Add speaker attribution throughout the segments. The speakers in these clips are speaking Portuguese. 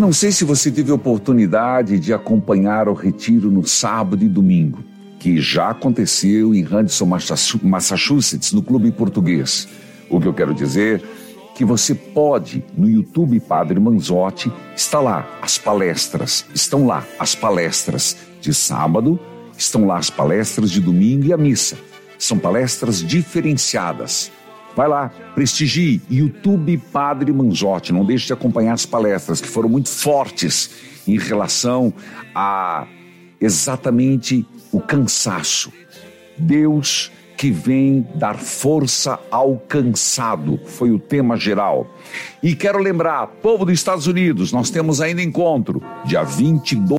Speaker 1: não sei se você teve a oportunidade de acompanhar o retiro no sábado e domingo, que já aconteceu em Hudson, Massachusetts, no Clube Português. O que eu quero dizer que você pode, no YouTube Padre Manzotti, está lá as palestras, estão lá as palestras de sábado, estão lá as palestras de domingo e a missa. São palestras diferenciadas. Vai lá, prestigie, YouTube Padre Manzotti, não deixe de acompanhar as palestras que foram muito fortes em relação a exatamente o cansaço. Deus que vem dar força ao cansado, foi o tema geral. E quero lembrar, povo dos Estados Unidos, nós temos ainda encontro, dia 22.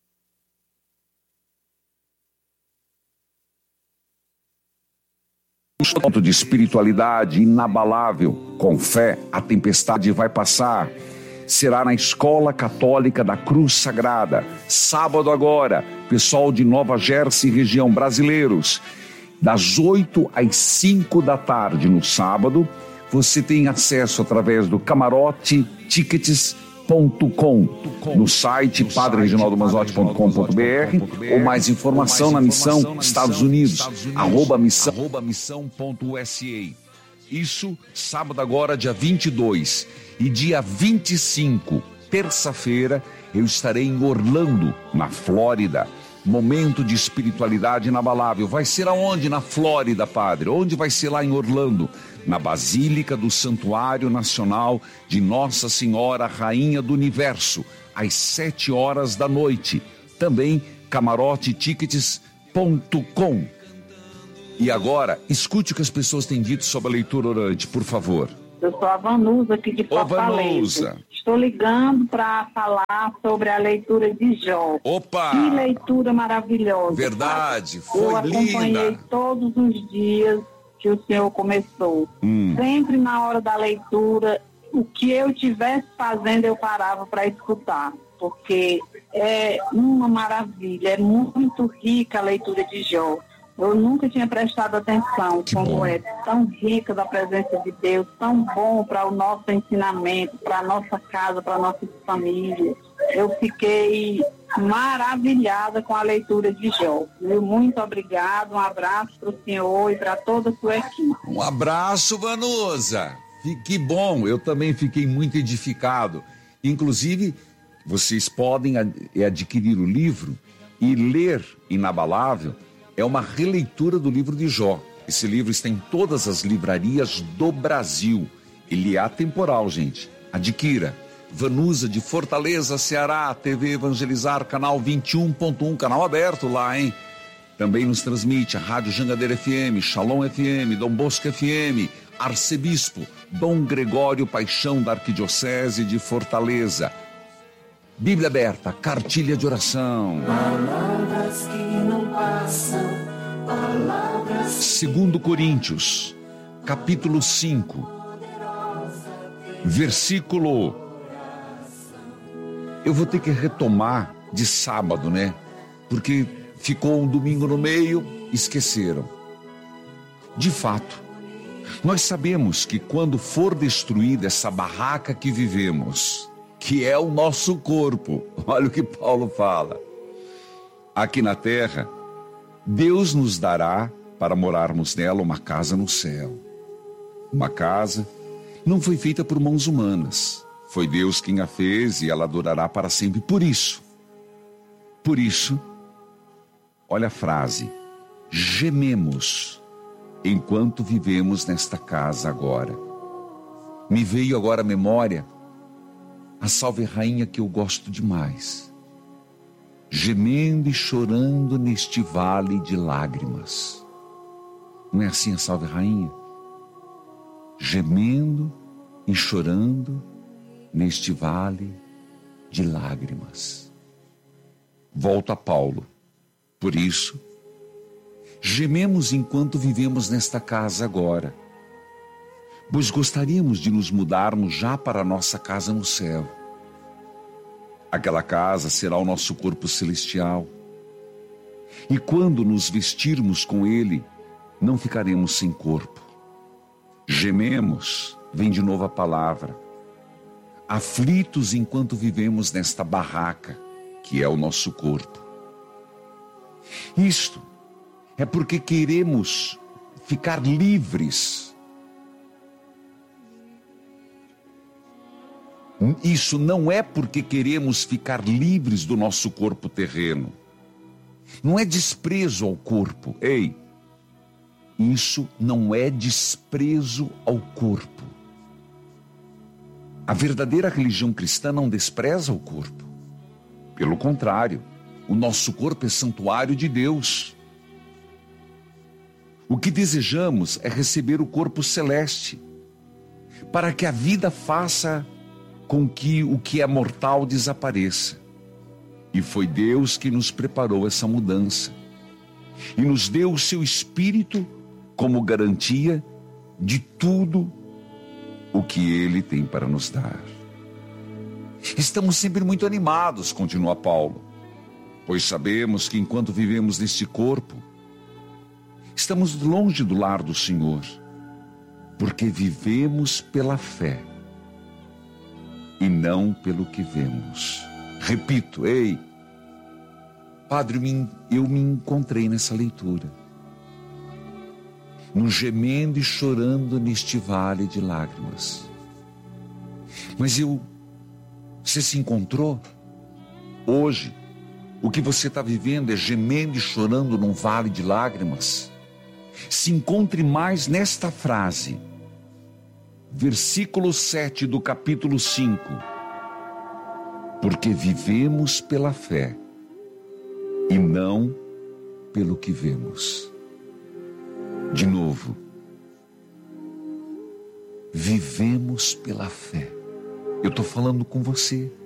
Speaker 1: Encontro de espiritualidade inabalável, com fé, a tempestade vai passar. Será na Escola Católica da Cruz Sagrada, sábado agora, pessoal de Nova Jersey, região, brasileiros. Das 8 às 5 da tarde no sábado, você tem acesso através do camarotetickets.com, no site padrereginaldomanzotti.com.br, ou mais informação na Missão Estados Unidos, @missão.usa. Isso, sábado agora, dia 22. E dia 25, terça-feira, eu estarei em Orlando, na Flórida. Momento de espiritualidade inabalável. Vai ser aonde? Na Flórida, padre. Onde vai ser lá em Orlando? Na Basílica do Santuário Nacional de Nossa Senhora Rainha do Universo, às 7 horas da noite. Também camarotetickets.com. E agora, escute o que as pessoas têm dito sobre a leitura orante, por favor.
Speaker 2: Eu sou a Vanusa aqui de Fortaleza. Estou ligando para falar sobre a leitura de Jó.
Speaker 1: Opa!
Speaker 2: Que leitura maravilhosa.
Speaker 1: Verdade, foi linda.
Speaker 2: Eu acompanhei todos os dias que o senhor começou. Sempre na hora da leitura, o que eu estivesse fazendo, eu parava para escutar. Porque é uma maravilha, é muito rica a leitura de Jó. Eu nunca tinha prestado atenção como é tão rica da presença de Deus, tão bom para o nosso ensinamento, para a nossa casa, para a nossa família. Eu fiquei maravilhada com a leitura de Jó. Muito obrigado, um abraço para o senhor e para toda a sua equipe.
Speaker 1: Um abraço, Vanusa. Que bom, eu também fiquei muito edificado. Inclusive, vocês podem adquirir o livro e ler Inabalável. É uma releitura do livro de Jó. Esse livro está em todas as livrarias do Brasil. Ele é atemporal, gente. Adquira. Vanusa de Fortaleza, Ceará, TV Evangelizar, canal 21.1, canal aberto lá, hein? Também nos transmite a Rádio Jangadeira FM, Shalom FM, Dom Bosco FM, Arcebispo Dom Gregório Paixão da Arquidiocese de Fortaleza. Bíblia aberta, cartilha de oração.
Speaker 3: Palavras que não passam, palavras...
Speaker 1: 2 Coríntios, capítulo 5, versículo... Eu vou ter que retomar de sábado, né? Porque ficou um domingo no meio, esqueceram. De fato, nós sabemos que quando for destruída essa barraca que vivemos, que é o nosso corpo, olha o que Paulo fala, aqui na terra, Deus nos dará para morarmos nela uma casa no céu. Uma casa não foi feita por mãos humanas, foi Deus quem a fez e ela durará para sempre. Por isso, olha a frase, gememos enquanto vivemos nesta casa agora. Me veio agora à memória a Salve Rainha que eu gosto demais. Gemendo e chorando neste vale de lágrimas. Não é assim a Salve Rainha? Gemendo e chorando neste vale de lágrimas. Volto a Paulo. Por isso, gememos enquanto vivemos nesta casa agora, pois gostaríamos de nos mudarmos já para a nossa casa no céu. Aquela casa será o nosso corpo celestial. E quando nos vestirmos com ele, não ficaremos sem corpo. Gememos, vem de novo a palavra. aflitos enquanto vivemos nesta barraca, que é o nosso corpo. Isto é porque queremos ficar livres. Isso não é porque queremos ficar livres do nosso corpo terreno. Não é desprezo ao corpo. Ei, isso não é desprezo ao corpo. A verdadeira religião cristã não despreza o corpo. Pelo contrário, o nosso corpo é santuário de Deus. O que desejamos é receber o corpo celeste, para que a vida faça com que o que é mortal desapareça. E foi Deus que nos preparou essa mudança. E nos deu o seu Espírito como garantia de tudo o que Ele tem para nos dar. Estamos sempre muito animados, continua Paulo, pois sabemos que enquanto vivemos neste corpo, estamos longe do lar do Senhor, porque vivemos pela fé e não pelo que vemos. Repito, ei, Padre, eu me encontrei nessa leitura, no gemendo e chorando neste vale de lágrimas. Mas você se encontrou? Hoje, o que você está vivendo é gemendo e chorando num vale de lágrimas? Se encontre mais nesta frase, versículo 7 do capítulo 5. Porque vivemos pela fé e não pelo que vemos. De novo, vivemos pela fé. Eu estou falando com você.